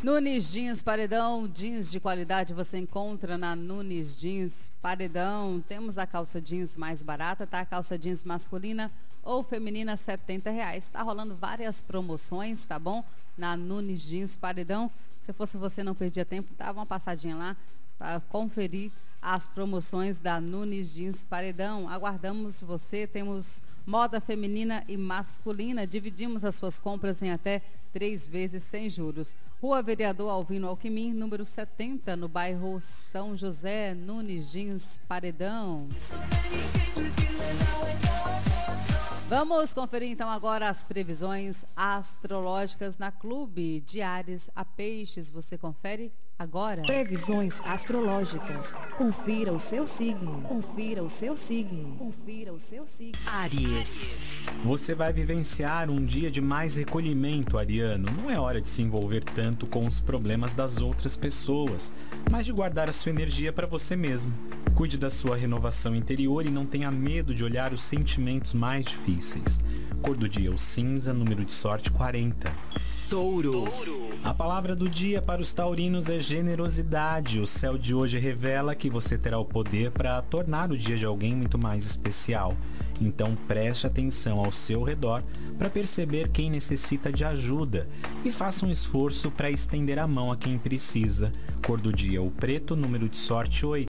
Nunes Jeans Paredão, jeans de qualidade você encontra na Nunes Jeans Paredão. Temos a calça jeans mais barata, tá? A calça jeans masculina ou feminina, R$70. Tá rolando várias promoções, tá bom? Na Nunes Jeans Paredão. Se fosse você, não perdia tempo, dava uma passadinha lá para conferir as promoções da Nunes Jeans Paredão. Aguardamos você, temos moda feminina e masculina. Dividimos as suas compras em até 3 vezes sem juros. Rua Vereador Alvino Alquimim, número 70, no bairro São José. Nunes Jeans Paredão. Vamos conferir então agora as previsões astrológicas na Clube de Áries a Peixes. Você confere agora. Previsões astrológicas. Confira o seu signo. Confira o seu signo. Confira o seu signo. Áries. Você vai vivenciar um dia de mais recolhimento, ariano. Não é hora de se envolver tanto com os problemas das outras pessoas, mas de guardar a sua energia para você mesmo. Cuide da sua renovação interior e não tenha medo de olhar os sentimentos mais difíceis. Cor do dia, o cinza, número de sorte 40. Touro. A palavra do dia para os taurinos é generosidade. O céu de hoje revela que você terá o poder para tornar o dia de alguém muito mais especial. Então preste atenção ao seu redor para perceber quem necessita de ajuda e faça um esforço para estender a mão a quem precisa. Cor do dia, o preto, número de sorte 8.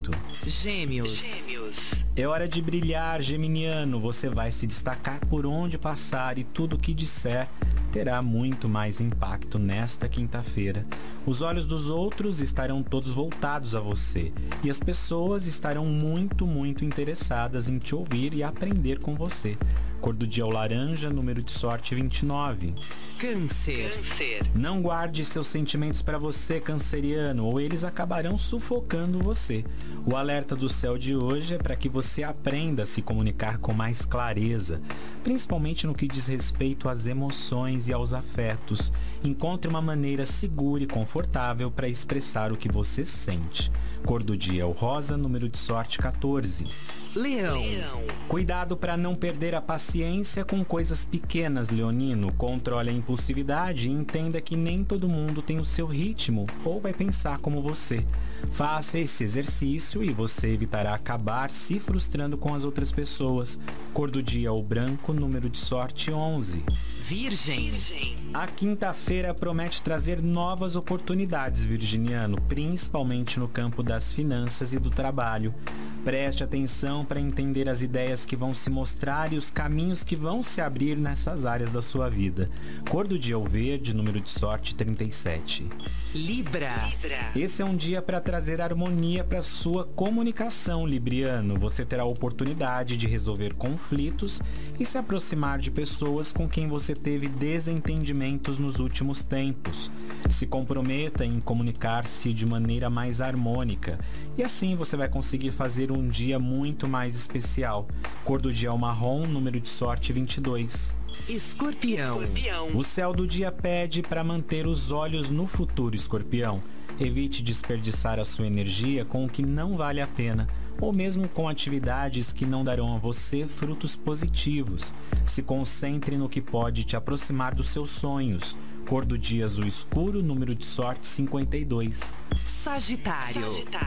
Gêmeos. É hora de brilhar, geminiano. Você vai se destacar por onde passar e tudo o que disser terá muito mais impacto nesta quinta-feira. Os olhos dos outros estarão todos voltados a você e as pessoas estarão muito interessadas em te ouvir e aprender com você. Cor do dia, o laranja, número de sorte 29. Câncer. Não guarde seus sentimentos para você, canceriano, ou eles acabarão sufocando você. O alerta do céu de hoje é para que você aprenda a se comunicar com mais clareza, principalmente no que diz respeito às emoções e aos afetos. Encontre uma maneira segura e confortável para expressar o que você sente. Cor do dia, o rosa, número de sorte 14. Leão. Cuidado para não perder a paciência com coisas pequenas, leonino. Controle a impulsividade e entenda que nem todo mundo tem o seu ritmo ou vai pensar como você. Faça esse exercício e você evitará acabar se frustrando com as outras pessoas. Cor do dia, o branco, número de sorte 11. Virgem. A quinta-feira promete trazer novas oportunidades, virginiano, principalmente no campo das finanças e do trabalho. Preste atenção para entender as ideias que vão se mostrar e os caminhos que vão se abrir nessas áreas da sua vida. Cor do dia, o verde, número de sorte 37. Libra. Esse é um dia para trazer harmonia para sua comunicação, libriano. Você terá a oportunidade de resolver conflitos e se aproximar de pessoas com quem você teve desentendimentos nos últimos tempos. Se comprometa em comunicar-se de maneira mais harmônica e assim você vai conseguir fazer um dia muito mais especial. Cor do dia, o marrom, número de sorte 22. Escorpião. O céu do dia pede para manter os olhos no futuro, escorpião. Evite desperdiçar a sua energia com o que não vale a pena, ou mesmo com atividades que não darão a você frutos positivos. Se concentre no que pode te aproximar dos seus sonhos. Cor do dia, azul escuro, número de sorte 52. Sagitário.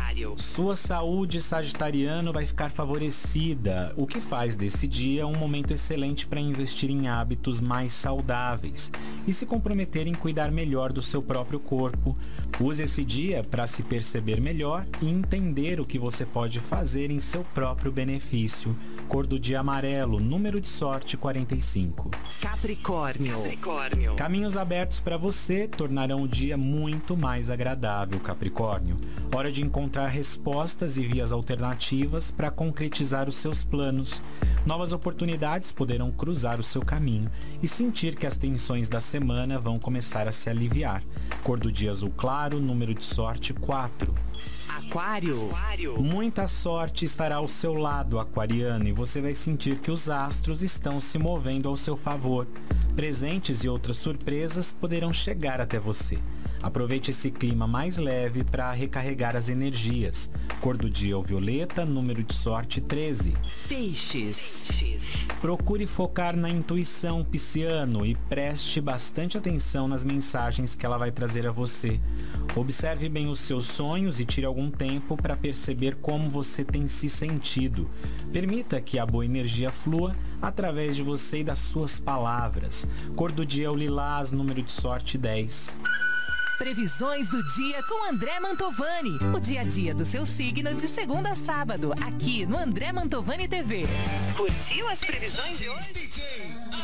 Sua saúde, sagitariano, vai ficar favorecida, o que faz desse dia um momento excelente para investir em hábitos mais saudáveis e se comprometer em cuidar melhor do seu próprio corpo. Use esse dia para se perceber melhor e entender o que você pode fazer em seu próprio benefício. Cor do dia, amarelo, número de sorte 45. Capricórnio. Caminhos abertos para você tornarão o dia muito mais agradável, Capricórnio. Hora de encontrar respostas e vias alternativas para concretizar os seus planos. Novas oportunidades poderão cruzar o seu caminho e sentir que as tensões da semana vão começar a se aliviar. Cor do dia, azul claro, número de sorte 4. Aquário. Muita sorte estará ao seu lado, aquariano, e você vai sentir que os astros estão se movendo ao seu favor. Presentes e outras surpresas poderão chegar até você. Aproveite esse clima mais leve para recarregar as energias. Cor do dia é o violeta, número de sorte 13. Peixes. Procure focar na intuição, pisciano, e preste bastante atenção nas mensagens que ela vai trazer a você. Observe bem os seus sonhos e tire algum tempo para perceber como você tem se sentido. Permita que a boa energia flua através de você e das suas palavras. Cor do dia é o lilás, número de sorte 10. Previsões do dia com André Mantovani. O dia a dia do seu signo de segunda a sábado, aqui no André Mantovani TV. Curtiu as previsões de hoje?